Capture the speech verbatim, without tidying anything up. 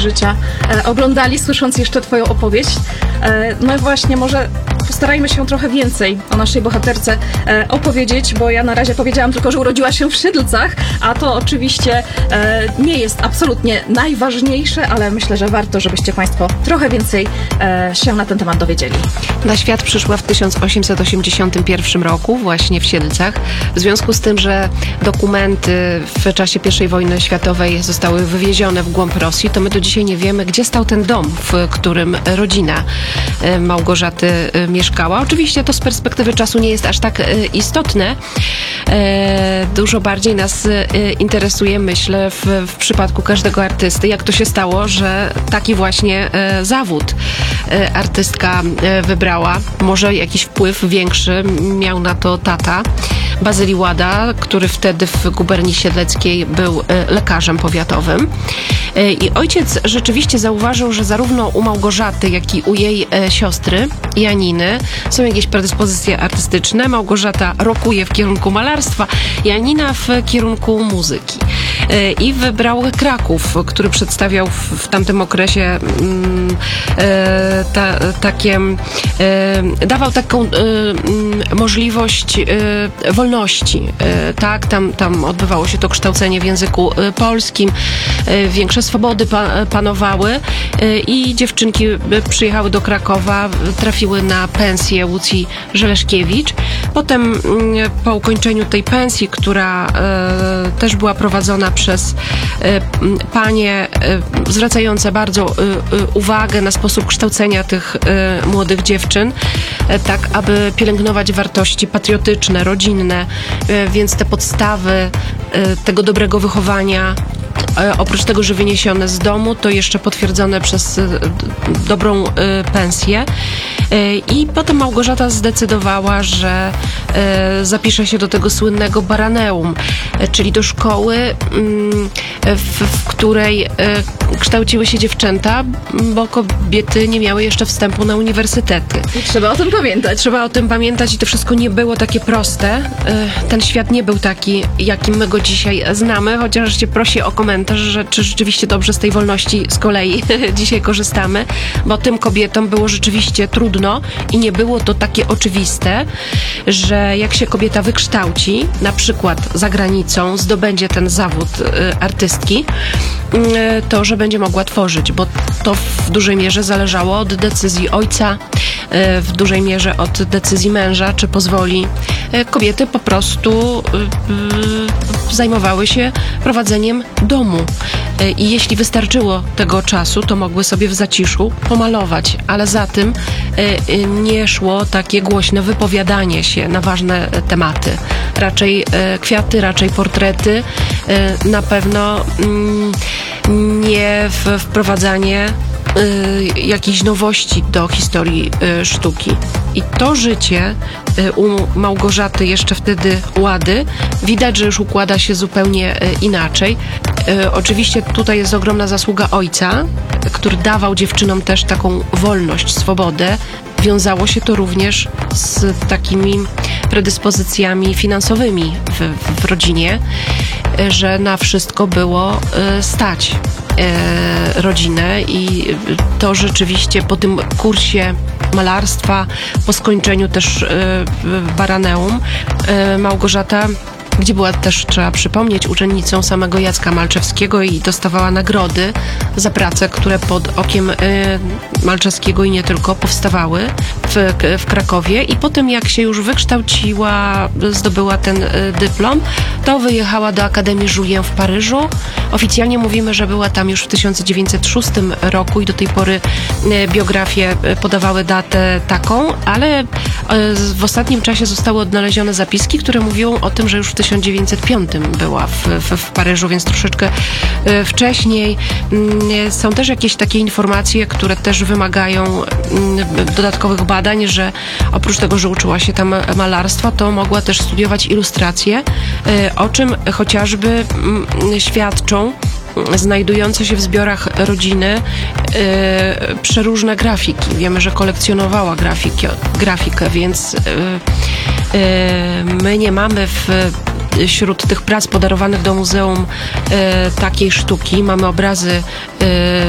życia e, oglądali, słysząc jeszcze twoją opowieść. E, no i właśnie, może postarajmy się trochę więcej o naszej bohaterce e, opowiedzieć, bo ja na razie powiedziałam tylko, że urodziła się w Szydlcach, a to oczywiście e, nie jest absolutnie najważniejsze, ale myślę, że warto, żebyście Państwo trochę więcej e, się na ten temat dowiedzieli. Na świat przyszła w tysiąc osiemset osiemdziesiątym pierwszym roku, właśnie w Siedlcach. W związku z tym, że dokumenty w czasie pierwszej wojny światowej zostały wywiezione w głąb Rosji, to my do dzisiaj nie wiemy, gdzie stał ten dom, w którym rodzina Małgorzaty mieszkała. Oczywiście to z perspektywy czasu nie jest aż tak istotne. Dużo bardziej nas interesuje, myślę, w, w przypadku każdego artysty, jak to się stało, że taki właśnie zawód artystka wybrała. Może jakiś wpływ większy miał na to tata, Bazyli Łada, który wtedy w guberni siedleckiej był lekarzem powiatowym. I ojciec rzeczywiście zauważył, że zarówno u Małgorzaty, jak i u jej siostry Janiny są jakieś predyspozycje artystyczne. Małgorzata rokuje w kierunku malarstwa, Janina w kierunku muzyki. I wybrał Kraków, który przedstawiał w, w tamtym okresie mm, e, ta, takie, e, dawał taką e, możliwość e, wolności, e, tak, tam, tam odbywało się to kształcenie w języku e, polskim, e, większe swobody pa, panowały e, i dziewczynki przyjechały do Krakowa, trafiły na pensję Łucji Żeleszkiewicz. Potem e, po ukończeniu tej pensji, która e, też była prowadzona przez e, panie e, zwracające bardzo e, e, uwagę na sposób kształcenia tych e, młodych dziewczyn, e, tak aby pielęgnować wartości patriotyczne, rodzinne, e, więc te podstawy e, tego dobrego wychowania, e, oprócz tego, że wyniesione z domu, to jeszcze potwierdzone przez e, dobrą e, pensję. E, I potem Małgorzata zdecydowała, że e, zapisze się do tego słynnego Baraneum, e, czyli do szkoły, m, w, w której e, kształciły się dziewczęta, bo kobiety nie miały jeszcze wstępu na uniwersytety. I trzeba o tym pamiętać. Trzeba o tym pamiętać i to wszystko nie było takie proste. E, ten świat nie był taki, jakim my go dzisiaj znamy, chociaż cię prosi o komentarz, że czy rzeczywiście dobrze z tej wolności z kolei dzisiaj korzystamy, bo tym kobietom było rzeczywiście trudno i nie było to takie oczywiste, że jak się kobieta wykształci, na przykład za granicą, zdobędzie ten zawód y, artystki, y, to, że będzie mogła tworzyć, bo to w dużej mierze zależało od decyzji ojca, y, w dużej mierze od decyzji męża, czy pozwoli. Y, kobiety po prostu y, y, zajmowały się prowadzeniem domu. Y, I jeśli wystarczyło tego czasu, to mogły sobie w zaciszu pomalować, ale za tym y, y, nie szło takie głośne wypowiadanie się na ważne tematy. Raczej y, kwiaty, raczej portrety, y, na pewno y, nie w wprowadzanie y, jakichś nowości do historii y, sztuki. I to życie y, u Małgorzaty jeszcze wtedy Łady widać, że już układa się zupełnie y, inaczej. Y, oczywiście tutaj jest ogromna zasługa ojca, który dawał dziewczynom też taką wolność, swobodę. Wiązało się to również z takimi predyspozycjami finansowymi w, w rodzinie, że na wszystko było y, stać y, rodzinę i to rzeczywiście po tym kursie malarstwa, po skończeniu też y, Baraneum, y, Małgorzata, gdzie była też, trzeba przypomnieć, uczennicą samego Jacka Malczewskiego i dostawała nagrody za prace, które pod okiem y, Malczewskiego i nie tylko powstawały w, w Krakowie. I potem jak się już wykształciła, zdobyła ten y, dyplom, to wyjechała do Akademii Julian w Paryżu. Oficjalnie mówimy, że była tam już w tysiąc dziewięćset szóstym roku i do tej pory y, biografie podawały datę taką, ale y, w ostatnim czasie zostały odnalezione zapiski, które mówią o tym, że już w tysiąc dziewięćset piątym była w, w, w Paryżu, więc troszeczkę y, wcześniej. Y, są też jakieś takie informacje, które też wymagają y, dodatkowych badań, że oprócz tego, że uczyła się tam malarstwa, to mogła też studiować ilustrację, y, o czym chociażby y, świadczą znajdujące się w zbiorach rodziny y, przeróżne grafiki. Wiemy, że kolekcjonowała grafiki, grafikę, więc y, y, my nie mamy w wśród tych prac podarowanych do muzeum y, takiej sztuki. Mamy obrazy y,